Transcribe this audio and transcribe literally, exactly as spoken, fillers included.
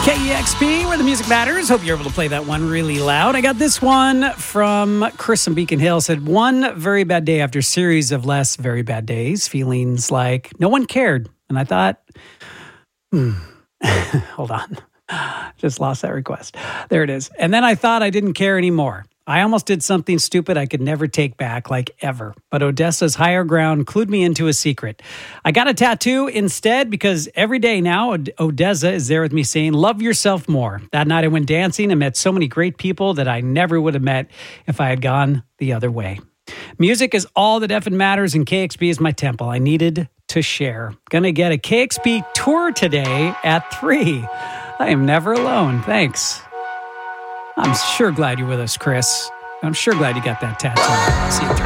K E X P, where the music matters. Hope you're able to play that one really loud. I got this one from Chris from Beacon Hill. Said, one very bad day after a series of less very bad days. Feelings like no one cared. And I thought, hmm, hold on. Just lost that request. There it is. And then I thought I didn't care anymore. I almost did something stupid I could never take back, like ever. But Odessa's higher ground clued me into a secret. I got a tattoo instead because every day now, Od- Odessa is there with me saying, love yourself more. That night I went dancing and met so many great people that I never would have met if I had gone the other way. Music is all that effing matters, and K X P is my temple. I needed to share. Gonna get a K X P tour today at three. I am never alone. Thanks. I'm sure glad you're with us, Chris. I'm sure glad you got that tattoo. See you.